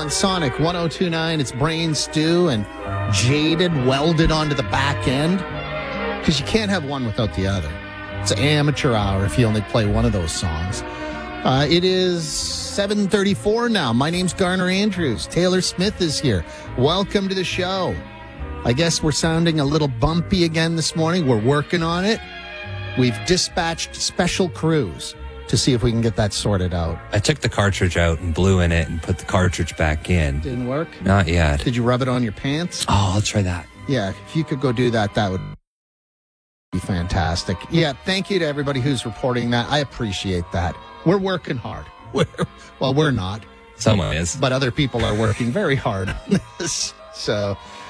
on Sonic 102.9. It's Brain Stew and Jaded welded onto the back end, because you can't have one without the other. It's amateur hour if you only play one of those songs. It is 7:34 now. My name's Garner Andrews. Taylor Smith is here. Welcome to the show. I guess we're sounding a little bumpy again this morning. We're working on it. We've dispatched special crews to see if we can get that sorted out. I took the cartridge out and blew in it and put the cartridge back in. Didn't work? Not yet. Did you rub it on your pants? Oh, I'll try that. Yeah, if you could go do that, that would be fantastic. Yeah, thank you to everybody who's reporting that. I appreciate that. We're working hard. We're not. Someone is. But other people are working very hard on this. So